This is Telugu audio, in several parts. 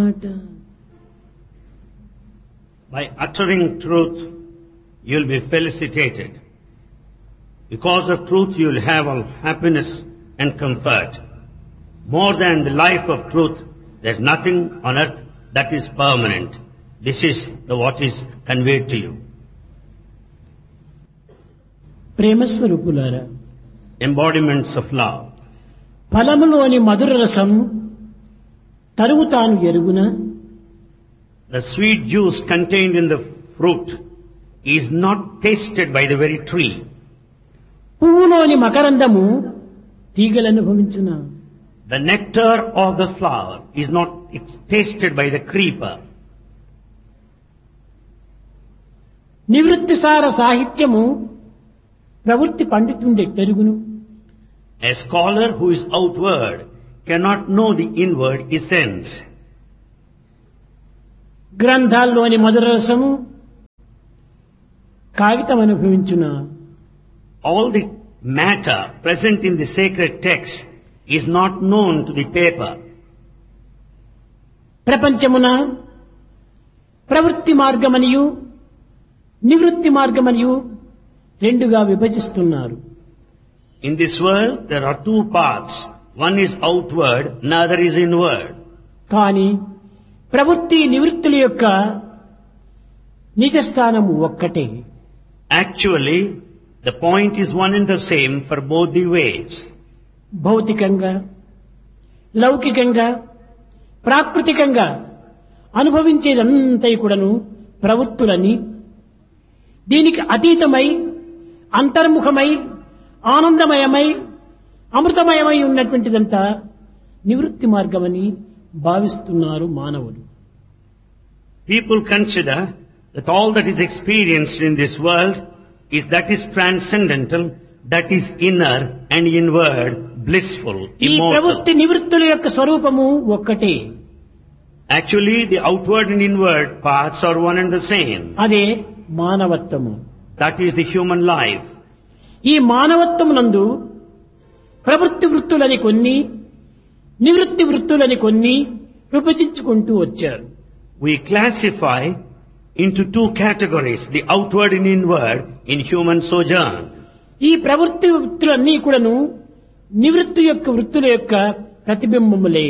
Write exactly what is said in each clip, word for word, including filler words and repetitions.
మాట. By uttering truth, you'll be felicitated. Because of truth, you'll have all happiness and comfort. More than the life of truth, there's nothing on earth that is permanent. This is the, what is conveyed to you. ప్రేమస్వరూపులారా, Embodiments of love. ఫలములోని మధుర రసం తరువు తాను ఎరుగున. The sweet juice contained in the fruit is not tasted by the very tree. పువ్వులోని మకరందము తీగలు అనుభవించున. The nectar of the flower is not tasted by the creeper. నివృత్తి సార సాహిత్యము ప్రవృత్తి పండితుండే పెరుగును. A scholar who is outward cannot know the inward essence. గ్రంథాల్లోని మధుర రసము కాగితం అనుభవించున. All the matter present in the sacred text is not known to the paper. ప్రపంచమున ప్రవృత్తి మార్గమనియు నివృత్తి మార్గమనియు రెండుగా విభజిస్తున్నారు. In this world there are two paths. One is outward, another is inward. కానీ ప్రవృత్తి నివృత్తుల యొక్క నిజస్థానము ఒక్కటే. Actually, the point is one and the same for both the ways. భౌతికంగా లౌకికంగా ప్రాకృతికంగా అనుభవించేదంతా కూడాను ప్రవృత్తులని, దీనికి అతీతమై అంతర్ముఖమై ఆనందమయమై అమృతమయమై ఉన్నటువంటిదంతా నివృత్తి మార్గమని భావిస్తున్నారు మానవులు. People consider that all that is experienced in this world is that is transcendental, that is inner and inward, blissful, ఈ ప్రవృత్తి immortal. నివృత్తుల యొక్క స్వరూపము ఒక్కటే. Actually, the outward and inward paths are one and the same. అదే మానవత్వము. That is the human life. ఈ మానవత్వమునందు ప్రవృత్తి వృత్తులని కొన్ని, నివృత్తి వృత్తులని కొన్ని విభజించుకుంటూ వచ్చారు. We classify into two categories, the outward and inward, in human sojourn. ఈ ప్రవృత్తి వృత్తులన్నీ కూడాను నివృత్తి యొక్క వృత్తుల యొక్క ప్రతిబింబములే.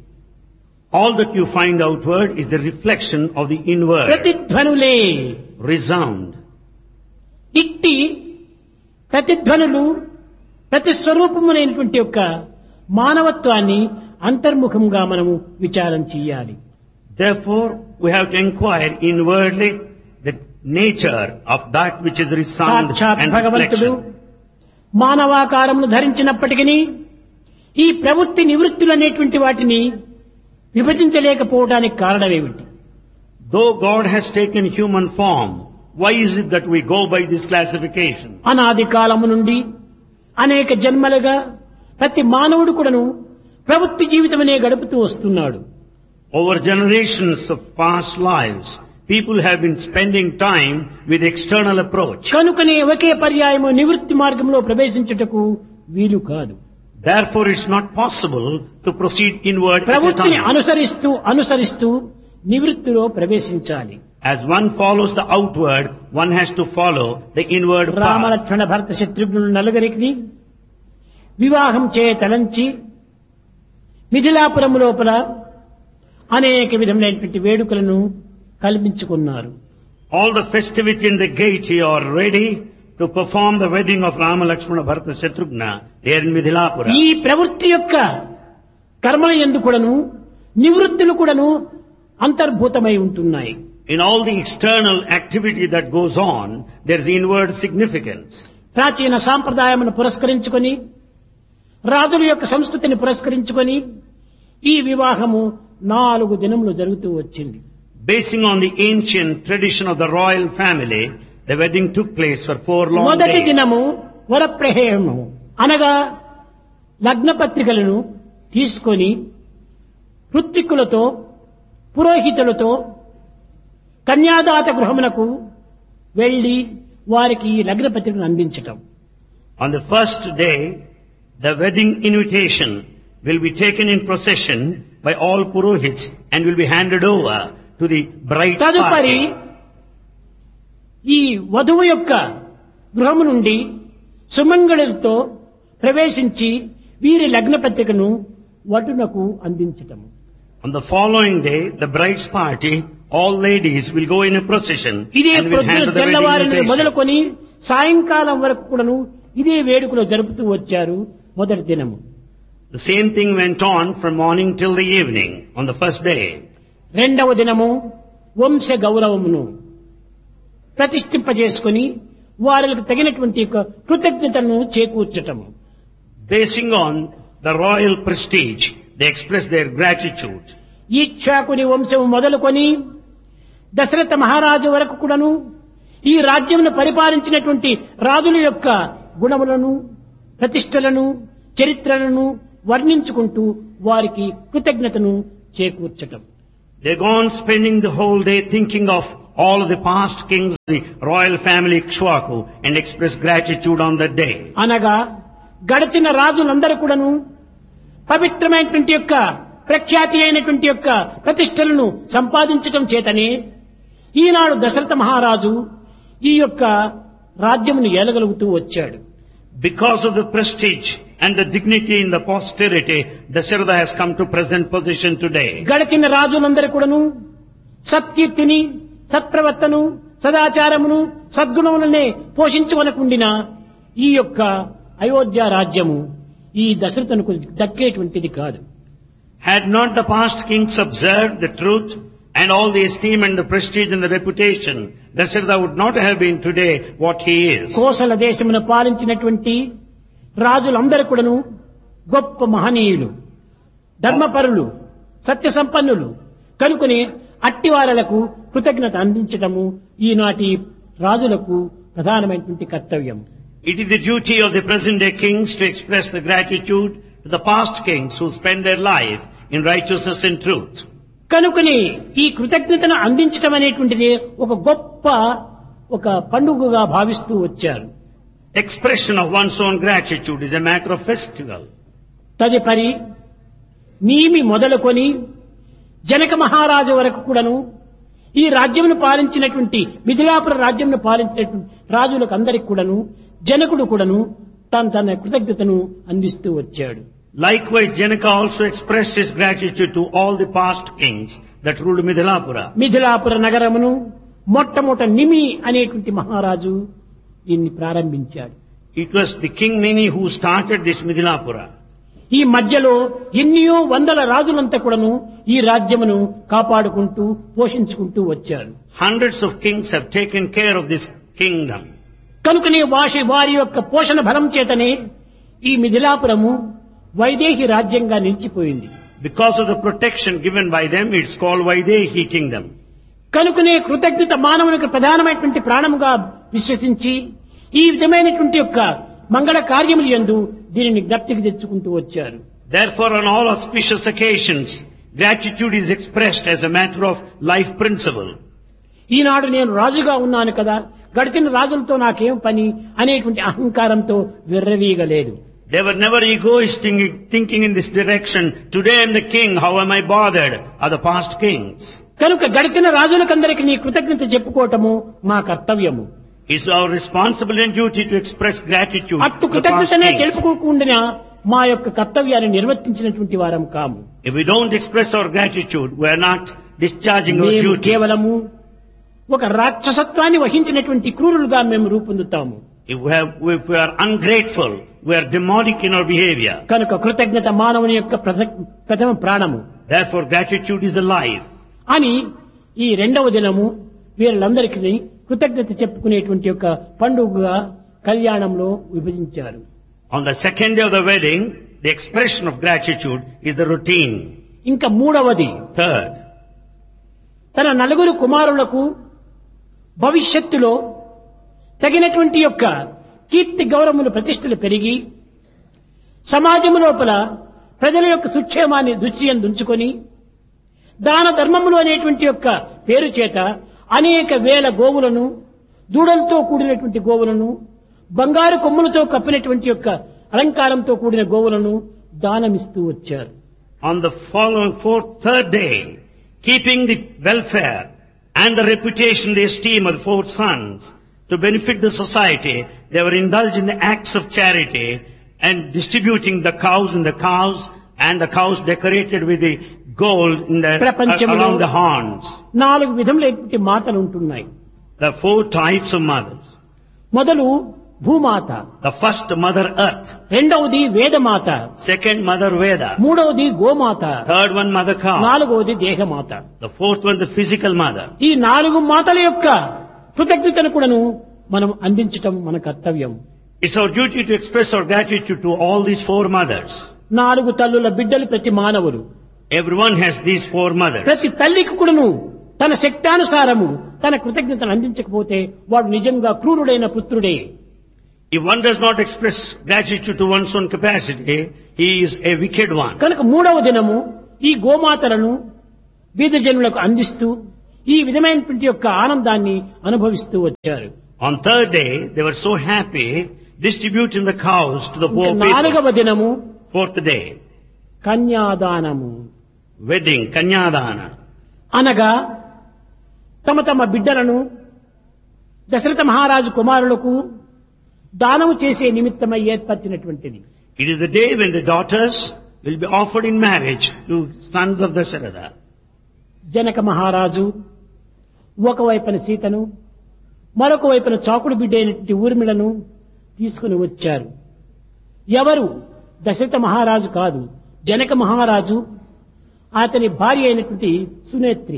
All that you find outward is the reflection of the inward. ప్రతిధ్వనులే. Resound. ఇట్టి ప్రతిధ్వనులు ప్రతిస్వరూపములైనటువంటి యొక్క మానవత్వాన్ని అంతర్ముఖంగా మనము విచారం చేయాలి. Therefore, we have to inquire inwardly the nature of that which is resound సాక్షాత్ and భగవంతుడు reflection. మానవాకారమును ధరించినప్పటికీ ఈ ప్రవృత్తి నివృత్తులు అనేటువంటి వాటిని విభజించలేకపోవడానికి కారణమేమిటి? Though God has taken human form, why is it that we go by this classification? అనాది కాలము నుండి అనేక జన్మలుగా ప్రతి మానవుడు కూడాను ప్రవృత్తి జీవితమనే గడుపుతూ వస్తున్నాడు. Over generations of past lives, people have been spending time with external approach. కనుకనే ఒకే పర్యాయము నివృత్తి మార్గంలో ప్రవేశించుటకు వీలు కాదు. Therefore, it's not possible to proceed inward at a ప్రవృత్తిని time. అనుసరిస్తూ అనుసరిస్తూ నివృత్తిలో ప్రవేశించాలి. As one follows the outward, one has to follow the inward path. Ramalakshmana భరత శత్రుఘ్నులు నలుగురికి వివాహం చేయ తలంచి మిథిలాపురం లోపల అనేక విధములైనటువంటి వేడుకలను కల్పించుకున్నారు. All the festivity and the gaiety are ready to perform the wedding of Rama, Lakshmana, Bharata, Shatrughna there in Midhilapura. ఈ ప్రవృత్తి యొక్క కర్మల యందు కూడాను నివృత్తులు కూడాను అంతర్భూతమై ఉంటున్నాయి. In all the external activity that goes on, there is inward significance. ప్రాచీన సాంప్రదాయమును పురస్కరించుకొని రాజుల యొక్క సంస్కృతిని పురస్కరించుకొని ఈ వివాహము నాలుగు దినములు జరుగుతూ వచ్చింది. Basing on the ancient tradition of the royal family, the wedding took place for four long మొదటి days. దినము వరప్రహేయము అనగా లగ్న పత్రికలను తీసుకొని ఋత్విక్కులతో పురోహితులతో కన్యాదాత గృహమునకు వెళ్లి వారికి లగ్న పత్రికను అందించటం. On the first day, the wedding invitation will be taken in procession by all Purohits and will be handed over to the bride's తదుపరి party. ఈ వధువు యొక్క గృహము నుండి సుమంగళులతో ప్రవేశించి వీరి లగ్న పత్రికను వటునకు అందించటము. On the following day, the bride's party, all ladies will go in a procession ఇదే and will hand ప్రొద్దున the wedding తెల్లవారిని invitation. మొదలుకొని సాయంకాలం వరకు కూడాను ఇదే వేడుకలో జరుపుతూ వచ్చారు మొదటి దినము. The same thing went on from morning till the evening on the first day. రెండవ దినము వంశ గౌరవమును ప్రతిష్ఠింపజేసుకుని వారికి తగినటువంటి యొక్క కృతజ్ఞతను చేకూర్చటము. Basing on the royal prestige, they express their gratitude. ఈక్షాకుని వంశము మొదలుకొని దశరథ మహారాజు వరకు కూడాను ఈ రాజ్యమును పరిపాలించినటువంటి రాజుల యొక్క గుణములను ప్రతిష్టలను చరిత్రలను వర్ణించుకుంటూ వారికి కృతజ్ఞతను చేకూర్చటం. They go on spending the whole day thinking of all of the past kings, the royal family Ikshwaku, and express gratitude on that day. అనగా గడిచిన రాజులందరూ కూడాను పవిత్రమైనటువంటి యొక్క ప్రఖ్యాతి అయినటువంటి యొక్క ప్రతిష్టలను సంపాదించటం చేతనే ఈనాడు దశరథ మహారాజు ఈ యొక్క రాజ్యమును ఏలగలుగుతూ వచ్చాడు. Because of the prestige and the dignity in the posterity, Dasharatha has come to present position today. గడిచిన రాజులందరూ కూడాను సత్కీర్తిని సత్ప్రవర్తను సదాచారమును సద్గుణములనే పోషించుకొనకుండిన ఈ యొక్క అయోధ్య రాజ్యము ఈ దశరథునకు దక్కేటువంటిది కాదు. Had not the past kings observed the truth and all the esteem and the prestige and the reputation, Dasharatha would not have been today what he is. Kosala దేశమును పాలించినటువంటి రాజులందరూ కూడాను గొప్ప మహనీయులు, ధర్మపరులు, సత్య సంపన్నులు కనుకొని అట్టివారలకు కృతజ్ఞత అందించటము ఈనాటి రాజులకు ప్రధానమైనటువంటి కర్తవ్యం. It is the duty of the present day kings to express the gratitude to the past kings who spend their life in righteousness and truth. కనుకొని ఈ కృతజ్ఞతను అందించటం అనేటువంటిది ఒక గొప్ప ఒక పండుగగా భావిస్తూ వచ్చారు. Expression of one's own gratitude is a matter of festival. తదుపరి నీమి మొదలుకొని జనక మహారాజు వరకు కూడాను ఈ రాజ్యమును పాలించినటువంటి మిథిలాపుర రాజ్యమును పాలించినటువంటి రాజులకు అందరికి కూడాను జనకుడు కూడాను తన తన కృతజ్ఞతను అందిస్తూ వచ్చాడు. Likewise, Janaka also expressed his gratitude to all the past kings that ruled Midhilapura. Mithilapura నగరమును మొట్టమొదట నిమి అనేటువంటి మహారాజు దీన్ని ప్రారంభించాడు. It was the king Nimi who started this Midhilapura. ఈ మధ్యలో ఎన్నో వందల రాజులంతా కూడాను ఈ రాజ్యమును కాపాడుకుంటూ పోషించుకుంటూ వచ్చారు. Hundreds of kings have taken care of this kingdom. కనుకనే వారి వారి యొక్క పోషణ బలం చేతనే ఈ మిథిలాపురము వైదేహి రాజ్యంగా నిలిచిపోయింది. Because of the protection given by them, it's called Vaidehi kingdom. కనుకనే కృతజ్ఞత మానవునికి ప్రధానమైనటువంటి ప్రాణముగా విశ్వసించి ఈ విధమైనటువంటి యొక్క మంగళ కార్యములు యందు దీనిని జ్ఞప్తికి తెచ్చుకుంటూ వచ్చారు. Therefore, on all auspicious occasions, gratitude is expressed as a matter of life principle. ఈనాడు నేను రాజుగా ఉన్నాను కదా, గడిచిన రాజులతో నాకేం పని అనేటువంటి అహంకారంతో విర్రవీగలేదు. They were never egoistic thinking in this direction. Today I am the king, how am I bothered? Are the past kings. కనుక గడిచిన రాజులకందరికీ నీ కృతజ్ఞత చెప్పుకోవటము మా కర్తవ్యము. It's our responsibility and duty to express gratitude అట్టు to the past కృతజ్ఞతనే kings. తెలుపుకోకుండా మా యొక్క కర్తవ్యాన్ని నిర్వర్తించినటువంటి వారం కాము. If we don't express our gratitude, we are not discharging our మేము duty. కేవలము ఒక రాక్షసత్వాన్ని వహించినటువంటి క్రూరులుగా మేము రూపొందుతాము. If we, have, if we are ungrateful, we are demonic in our behavior. కనుక కృతజ్ఞత మానవుని యొక్క ప్రథ- ప్రథమ ప్రాణము Therefore, gratitude is the life. అని ఈ రెండవ దినము వీళ్ళందరికీ కృతజ్ఞత చెప్పుకునేటువంటి యొక్క పండుగగా కళ్యాణంలో విభజించారు. On the second day of the wedding, the expression of gratitude is the routine. ఇంకా మూడవది Third, తన నలుగురు కుమారులకు భవిష్యత్తులో తగినటువంటి యొక్క కీర్తి గౌరవములు ప్రతిష్టలు పెరిగి సమాజము లోపల ప్రజల యొక్క సుక్షేమాన్ని దృష్టిని ఉంచుకొని దాన ధర్మములు అనేటువంటి యొక్క పేరు చేత అనేక వేల గోవులను, దూడలతో కూడినటువంటి గోవులను, బంగారు కొమ్ములతో కప్పినటువంటి యొక్క అలంకారంతో కూడిన గోవులను దానమిస్తూ వచ్చారు. On the following fourth, third day, keeping the welfare and the reputation, the esteem of the four sons to benefit the society, they were indulged in the acts of charity and distributing the cows and the cows and the cows decorated with the gold in the, uh, around the horns. నాలుగు విధములైనటువంటి మాతలు ఉంటున్నాయి. There are four types of mothers. మొదలు భూమాత, The first, Mother Earth. రెండవది వేదమాత, Second, Mother Veda. మూడవది గోమాత, Third one, Mother Cow. నాలుగవది దేహమాత. The fourth one, the physical mother. ఈ నాలుగు మాతల యొక్క కృతజ్ఞతను కూడాను మనం అందించటం మన కర్తవ్యం. It's our duty to express our gratitude to all these four mothers. నాలుగు తల్లుల బిడ్డలు ప్రతి మానవులు. Everyone has these four mothers. ప్రతి తల్లికి కూడాను తన శక్తానుసారము తన కృతజ్ఞతను అందించకపోతే వాడు నిజంగా క్రూరుడైన పుత్రుడే. If one does not express gratitude to one's own capacity, he is a wicked one. కనుక మూడవ దినము ఈ గోమాతలను బీద జనులకు అందిస్తూ ఈ విధమైనటువంటి యొక్క ఆనందాన్ని అనుభవిస్తూ వచ్చారు. On third day, they were so happy distributing the cows to the poor people. నాలుగవ దినము Fourth day, కన్యాదానము, wedding, Kanyadana. అనగా తమ తమ బిడ్డలను దశరథ మహారాజు కుమారులకు దానము చేసే నిమిత్తమై ఏర్పరిచినటువంటిది. It is the day when the daughters will be offered in marriage to sons of Dasharatha. Janaka మహారాజు ఒకవైపున సీతను మరొక వైపున చాకుడు బిడ్డ అయినటువంటి ఊర్మిళను తీసుకుని వచ్చారు. ఎవరు? దశరథ మహారాజు కాదు, జనక మహారాజు అతని భార్య అయినటువంటి సునేత్రి.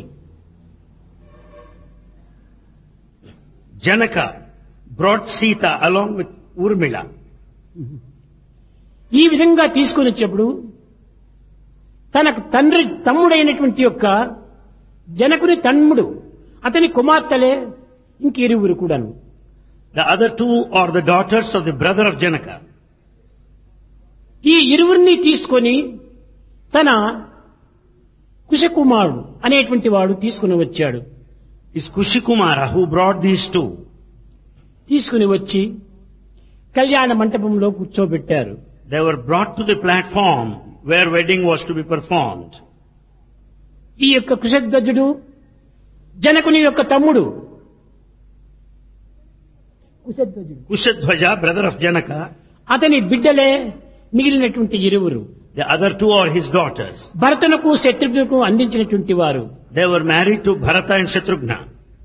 Janaka brought Sita along with Urmila. ఈ విధంగా తీసుకుని వచ్చేప్పుడు తనకు తండ్రి తమ్ముడైనటువంటి యొక్క జనకుని తమ్ముడు అతని కుమార్తెలే ఇంకిరువురు కూడాను. The other two are the daughters of the brother of Janaka. ఈ ఇరువురిని తీసుకొని తన కుశకుమారుడు అనేటువంటి వాడు తీసుకుని వచ్చాడు. It's Kushikumara who brought these two. తీసుకుని వచ్చి కళ్యాణ మంటపంలో కూర్చోబెట్టారు. They were brought to the platform where wedding was to be performed. ఈ యొక్క కుశధ్వజుడు జనకుని యొక్క తమ్ముడు కుశధ్వజుడు Kushadhwaja, brother of Janaka. అతని బిడ్డలే మిగిలినటువంటి ఇరువురు. The other two are his daughters. భరతునకు శత్రుఘ్నుకు అందించినటువంటి వారు. They were married to Bharata and Shatrughna.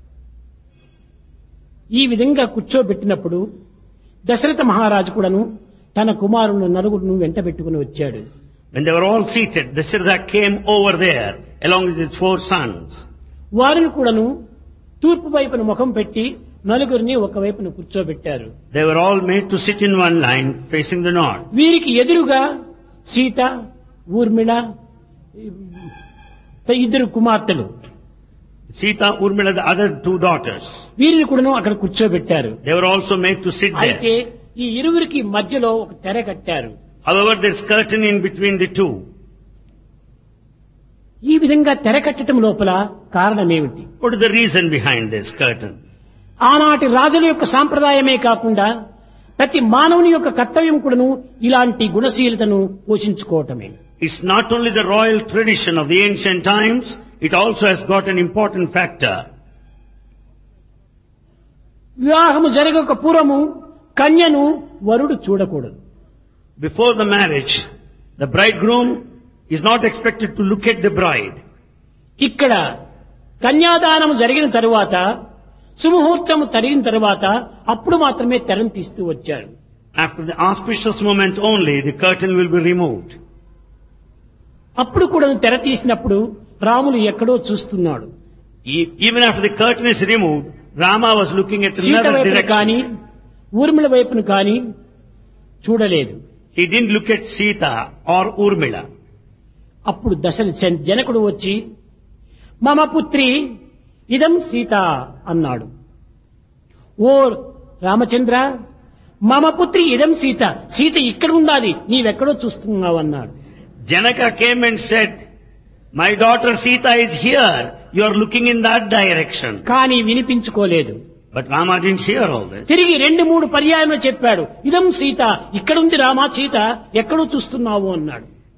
ఈ విధంగా కూర్చోబెట్టినప్పుడు దశరథ మహారాజు కూడాను తన కుమారుని నలుగురును వెంట పెట్టుకుని వచ్చాడు. When they were all seated, Dasharatha came over there along with his four sons. వారిని కూడాను తూర్పు వైపున ముఖం పెట్టి నలుగురిని ఒకవైపున కూర్చోబెట్టారు. They were all made to sit in one line facing the north. వీరికి ఎదురుగా సీత, ఊర్మిళ, ఇద్దరు కుమార్తెలు, Sita, Urmila, the other two daughters. వీరిని కూడాను అక్కడ కూర్చోబెట్టారు. They were also made to sit అయితే there. ఈ ఇరువురికి మధ్యలో ఒక తెర కట్టారు. However, there's curtain in between the two. ఈ విధంగా తెర కట్టడం లోపల కారణమేమిటి? What is the reason behind this curtain? ఆనాటి రాజుల యొక్క సాంప్రదాయమే కాకుండా ప్రతి మానవుని యొక్క కర్తవ్యం కూడాను ఇలాంటి గుణశీలతను పోషించుకోవటమే. It's not only the royal tradition of the ancient times, it also has got an important factor. వివాహము జరగక పూర్వము కన్యను వరుడు చూడకూడదు. Before the marriage, the bridegroom is not expected to look at the bride. ఇక్కడ కన్యాదానం జరిగిన తరువాత సుముహూర్తము తరిగిన తరువాత అప్పుడు మాత్రమే తెరను తీస్తూ వచ్చారు. After the auspicious moment only, the curtain will be removed. అప్పుడు కూడా తెర తీసినప్పుడు రాములు ఎక్కడో చూస్తున్నాడు. E- Even after the curtain is removed, Rama was looking at Sita another వైపును కానీ direction. ఊర్మిళ వైపును కానీ చూడలేదు. He didn't look at Sita or Urmila. అప్పుడు దశరథ జనకుడు వచ్చి మమ పుత్రి ఇదం సీత అన్నాడు. ఓ రామచంద్ర, మమ పుత్రి ఇదం సీత, సీత ఇక్కడ ఉండాలి, నీవెక్కడో చూస్తున్నావు అన్నాడు. Janaka came and said, my daughter Sita is here, you are looking in that direction. కానీ వినిపించుకోలేదు. But Rama didn't hear all this. తిరిగి రెండు మూడు పర్యాయములు చెప్పాడు, ఇదం సీత, ఇక్కడుంది రామా, సీత ఎక్కడో చూస్తున్నావు అన్నాడు.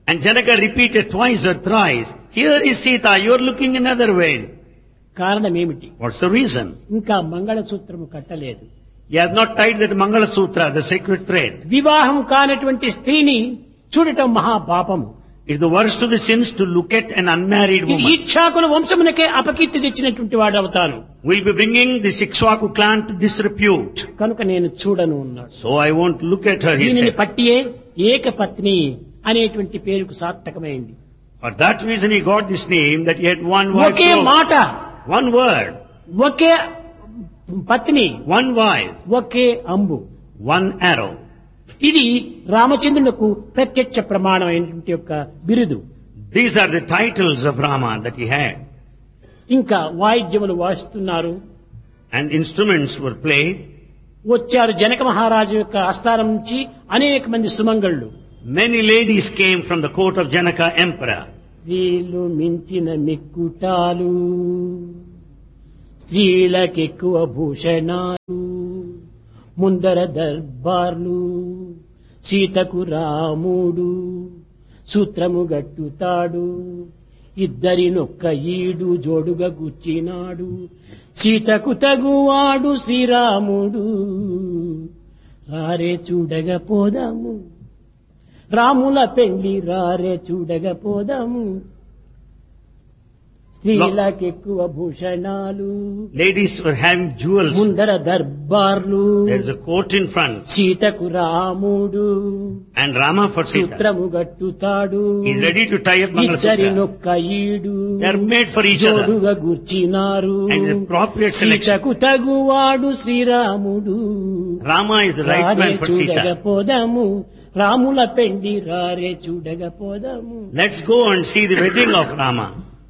And Janaka repeated twice or thrice, here is Sita, you are looking another way. కారణం ఏమిటి? What's the reason? ఇంకా మంగళసూత్రము కట్టలేదు. He has not tied that Mangala Sutra, the sacred thread. వివాహం కానటువంటి స్త్రీని చూడటం మహాపాపము. It's the worst of the sins to look at an unmarried ఇది woman. ఇక్ష్వాకుల వంశమునకే అపకీర్తి తెచ్చినటువంటి వాడు అవుతాను. We'll be bringing the Ikshvaku clan to disrepute. కనుక నేను చూడను అన్నాడు. So I won't look at her, he దీనిని said. పట్టియే ఏకపత్ని అనేటువంటి పేరుకు సార్థకమైంది. For that reason he got this name, that he had one wife. Okay close. మాట, One word, ఒకే పత్ని, one wife, ఒకే అంబు. one arrow. ఇది రామచంద్రునకు ప్రత్యక్ష ప్రమాణమైనటువంటి యొక్క బిరుదు. These are the titles of Rama that he had. ఇంకా వాయిద్యములు వాయిస్తున్నారు. And instruments were played. వచ్చారు జనక మహారాజు యొక్క ఆస్థానం నుంచి అనేక మంది సుమంగళ్ళు. Many ladies came from the court of Janaka emperor. స్త్రీలు మించిన మిక్కుటాలు, స్త్రీలకెక్కువ భూషణాలు, ముందర దర్బార్లు, సీతకు రాముడు సూత్రము గట్టుతాడు, ఇద్దరినొక్క ఈడు జోడుగా గుచ్చినాడు, సీతకు తగువాడు శ్రీరాముడు, రారే చూడగా పోదాము, రాముల పెళ్లి రారే చూడగా పోదాము, స్త్రీలకెక్కువ భూషణాలు, Ladies were having jewels. ముందర దర్బార్లు, There is a court in front. సీతకు రాముడు And Rama for Sita. సూత్రము గట్టుతాడు, He is ready to tie up Mangala Sutra. ఇద్దరినొక్క ఈడు They are made for each other. జోడుగా గూర్చినారు, And the appropriate selection. సీతకు తగువాడు శ్రీరాముడు, Rama is the right రారే man for చూడగా Sita. పోదాము, రాముల పెండి రారే చూడగా పోదాము. Let's go and see the wedding of Rama.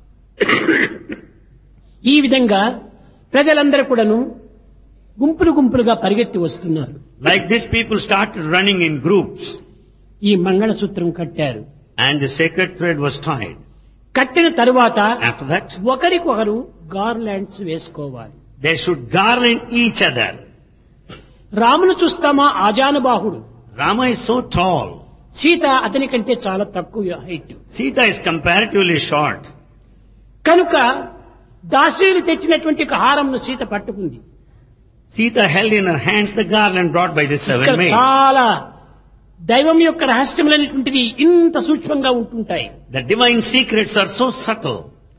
ఈ విధంగా ప్రజలందరూ కూడాను గుంపులు గుంపులుగా పరిగెత్తి వస్తున్నారు. Like this, people started running in groups. ఈ మంగళసూత్రం కట్టారు. And the sacred thread was tied. కట్టిన తరువాత After that, ఒకరికొకరు గార్లాండ్స్ వేసుకోవాలి. they should garland each other. రామును చూస్తామా ఆజానుబాహుడు, Rama is so tall. Sita అతని కంటే చాలా తక్కువ height. Sita is comparatively short. కనుక దాసీలు తెచ్చినటువంటి ఒక హారంను సీత పట్టుకుంది. Sita held in her hands the garland brought by the seven ఇక్కడ maids. చాలా దైవం యొక్క రహస్యములైనటువంటిది ఇంత సూక్ష్మంగా ఉంటుంటాయి. The divine secrets are so subtle.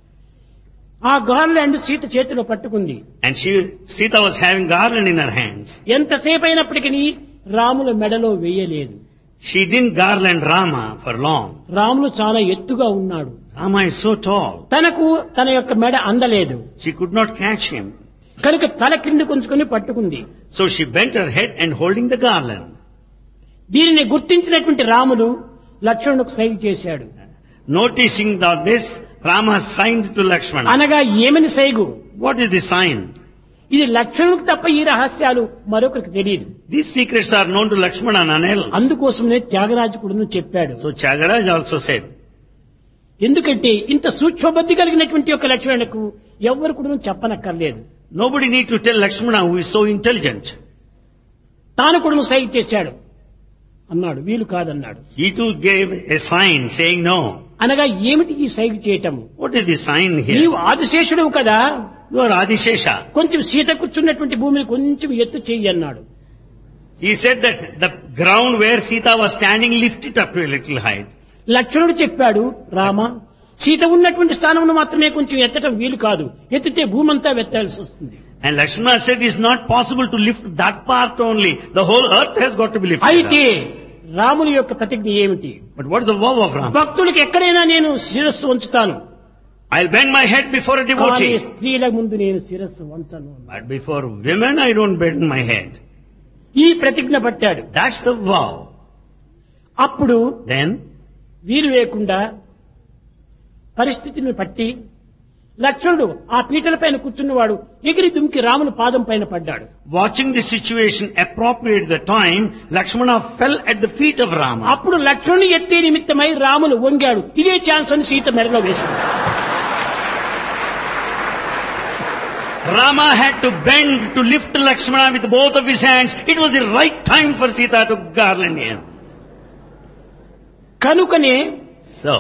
ఆ గార్లాండ్ సీత చేతిలో పట్టుకుంది. And she, Sita was having garland in her hands. ఎంతసేపు అయినప్పటికీ రాముల మెడలో వేయలేదు. She didn't garland Rama for long. Ramulu చాలా ఎత్తుగా ఉన్నాడు. Rama is so tall. తనకు తన యొక్క మెడ అందలేదు. She could not catch him. కనుక తల క్రింది కొంచుకొని పట్టుకుంది. So she bent her head and holding the garland. దీనిని గుర్తించినటువంటి రాముడు లక్ష్మణుడికి సైగ చేశాడు. Noticing that this, Rama signed to Lakshmana. అనగా ఏమని సైగు? What is the sign? ఇది లక్ష్మణుడికి తప్ప ఈ రహస్యాలు మరొకరికి తెలియదు. These secrets are known to Lakshmana and none else. అందుకోసమే త్యాగరాజు కూడా చెప్పాడు. So Tyagaraja also said, ఎందుకంటే ఇంత సూక్ష్మబుద్ధి కలిగినటువంటి ఒక లక్ష్మణులకు ఎవ్వరు కూడా చెప్పనక్కర్లేదు. nobody need to tell Lakshmana who is so intelligent. తాను కూడా సైగ చేశాడు అన్నాడు. వీలు కాదన్నాడు. He too gave a sign saying no. అనగా ఏమిటి ఈ సైగ చేయటము? What is the sign here? నీవు ఆదిశేషుడు కదా, You are Adishesha. కొంచెం సీత కూర్చున్నటువంటి భూమిని కొంచెం ఎత్తు చెయ్యి అన్నాడు. He said that the ground where Sita was standing, lift it up to a little height. లక్ష్మణుడు చెప్పాడు, రామ సీత ఉన్నటువంటి స్థానంలో మాత్రమే కొంచెం ఎత్తటం వీలు కాదు, ఎత్తితే భూమంతా వెత్తాల్సి వస్తుంది. And Lakshmana said it's not possible to lift that part only. The whole earth has got to be lifted అయితే up. రాముని యొక్క ప్రతిజ్ఞ ఏమిటి? But what is the vow of Rama? భక్తుడికి ఎక్కడైనా నేను శిరస్సు వంచుతాను, I'll bend my head before a కానీ devotee. స్త్రీల ముందు నేను శిరస్సు వంచను. But before women, I don't bend my head. ఈ ప్రతిజ్ఞ పట్టాడు. That's the vow. అప్పుడు Then, వీలు లేకుండా పరిస్థితిని పట్టి లక్ష్మణుడు ఆ పీటల పైన కూర్చున్నవాడు ఎగిరి దుమికి రాముని పాదం పైన పడ్డాడు. watching the situation appropriate the time, Lakshmana fell at the feet of Rama. అప్పుడు లక్ష్మణుని ఎత్తే నిమిత్తమై రాములు వంగాడు. ఇదే ఛాన్స్ అని సీత మెడలో వేసింది. Rama had to bend to lift Lakshmana with both of his hands. It was the right time for Sita to garland him. కనుకనే so.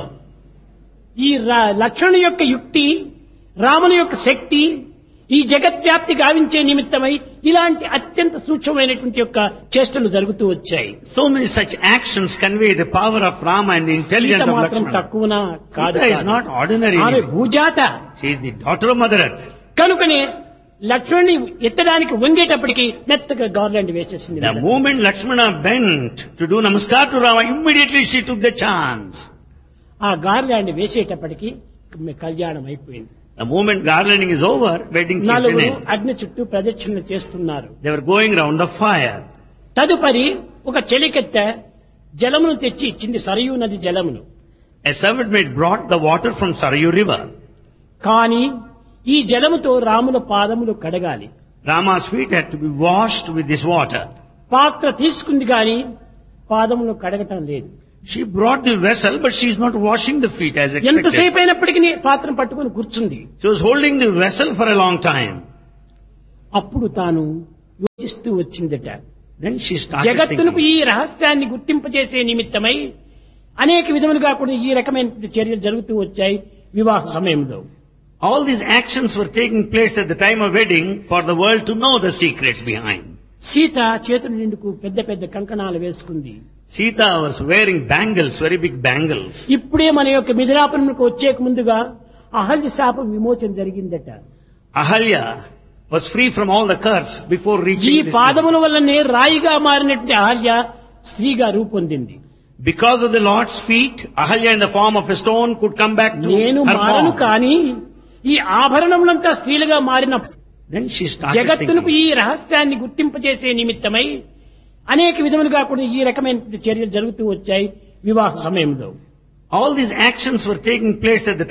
ఈ రా- లక్ష్మణుని యొక్క యుక్తి, రాముని యొక్క శక్తి ఈ జగద్వ్యాప్తి గావించే నిమిత్తమై ఇలాంటి అత్యంత సూక్ష్మమైనటువంటి యొక్క చేష్టలు జరుగుతూ వచ్చాయి. So many such actions convey the power of Rama and the intelligence Sita of మాత్రం Lakshmana. తక్కువనా కాదు. Sita is not ordinary. ఆమె భూజాత. She is the daughter of Mother Earth. కనుకనే లక్ష్మణుని ఎత్తడానికి వంగేటప్పటికి మెత్తగా గార్లాండ్ వేసేసింది. The moment Lakshmana bent to do namaskar to Rama, immediately she took the chance. ఆ గార్లాండ్ వేసేటప్పటికి కళ్యాణం అయిపోయింది. The moment garlanding is over, wedding came to an నలుగురు end. అగ్ని చుట్టూ ప్రదక్షిణ చేస్తున్నారు. They were going round the fire. తదుపరి ఒక చెలికెత్త జలమును తెచ్చి ఇచ్చింది, సరయూ నది జలమును. A servant maid brought the water from Sarayu river. కానీ ఈ జలముతో రాముల పాదములు కడగాలి. Rama's feet had to be washed with this water. పాత్ర తీసుకుంది గాని పాదములు కడగటం లేదు. She brought the vessel, but she is not washing the feet as expected. ఎంతసేపు అయినప్పటికీ పాత్రను పట్టుకొని కూర్చుంది. She was holding the vessel for a long time. అప్పుడు తాను యోచిస్తూ వచ్చిందట. Then she started జగత్తునకు thinking. ఈ రహస్యాన్ని గుర్తింపజేసే నిమిత్తమై అనేక విధములుగా కూడా ఈ రకమైన చర్యలు జరుగుతూ వచ్చాయి వివాహ సమయంలో. All these actions were taking place at the time of wedding for the world to know the secrets behind. Sita చేతుల నిండుకు పెద్ద పెద్ద కంకణాలు వేసుకుంది. Sita was wearing bangles, very big bangles. ఇప్పుడే మన యొక్క మిథిలాపురంకు వచ్చేక ముందుగా అహల్య శాపం విమోచన జరిగిందట. Ahalya was free from all the curse before ఈ reaching this level. పాదముల వల్లనే రాయిగా మారినటువంటి అహల్య స్త్రీగా రూపొందింది. Because of the Lord's feet, Ahalya in the form of a stone could come back to నేను her మారను form. కానీ ఈ ఆభరణములంతా స్త్రీలుగా మారిన Then she started జగత్తునకు thinking. ఈ రహస్యాన్ని గుర్తింపజేసే నిమిత్తమై అనేక విధములుగా కూడా ఈ రకమైన చర్యలు జరుగుతూ వచ్చాయి వివాహ సమయంలో. All these actions were taking place at the